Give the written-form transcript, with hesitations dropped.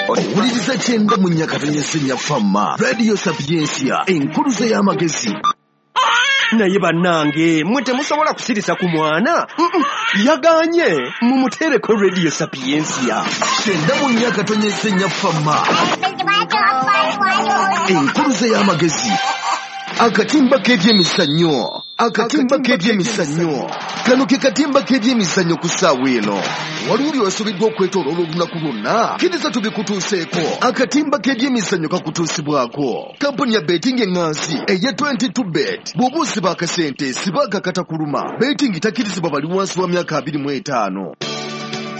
Owuliriza kyenda mu nnyakatto y'Essenya Fama, Radio Sapiensia, enkuluze y'amagezi. Naye bannange, mwe temusobola kusirisa ku mwana? Yaganye mumutereko Radio Sapiensia. Kyenda mu nnyakatto y'Essenya Fama, enkuluze y'amagezi. Akatimba k'ebyemizannyo. Kano ke katimba k'ebyemizannyo ku ssaawa eno. Waliwo wasubiddwa okwetooloola olunaku lwonna. Kkiriza tubikutuuseeko. Akatimba k'ebyemizannyo kakutuusibwako. Kampuni ya Betting Engansi eya 22bet. Bw'oba osiba akasente siba akakata kuluma. Betting takkirizibwa bali wansi wa myaka 25.